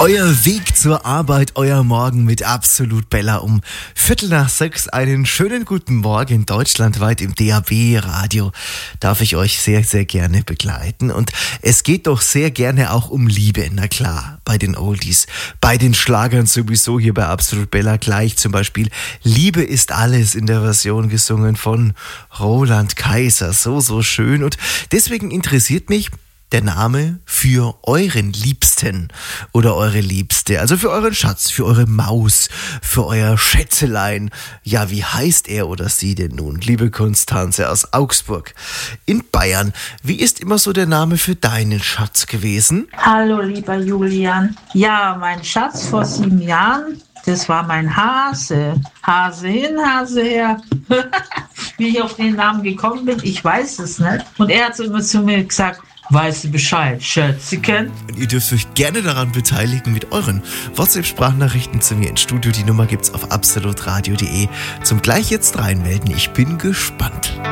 Euer Weg zur Arbeit, euer Morgen mit Absolut Bella um 5:45. Einen schönen guten Morgen deutschlandweit im DAB-Radio. Darf ich euch sehr, sehr gerne begleiten. Und es geht doch sehr gerne auch um Liebe. Na klar, bei den Oldies, bei den Schlagern sowieso hier bei Absolut Bella gleich. Zum Beispiel Liebe ist alles in der Version gesungen von Roland Kaiser. So, so schön. Und deswegen interessiert mich der Name für euren Liebsten oder eure Liebste, also für euren Schatz, für eure Maus, für euer Schätzelein. Ja, wie heißt er oder sie denn nun, liebe Konstanze aus Augsburg in Bayern? Wie ist immer so der Name für deinen Schatz gewesen? Hallo, lieber Julian. Ja, mein Schatz vor 7 Jahren, das war mein Hase. Hase hin, Hase her. Wie ich auf den Namen gekommen bin, ich weiß es nicht. Und er hat immer zu mir gesagt, weißt du Bescheid, Schätzchen? Und ihr dürft euch gerne daran beteiligen mit euren WhatsApp-Sprachnachrichten zu mir ins Studio. Die Nummer gibt's auf absolutradio.de. Zum gleich jetzt reinmelden. Ich bin gespannt.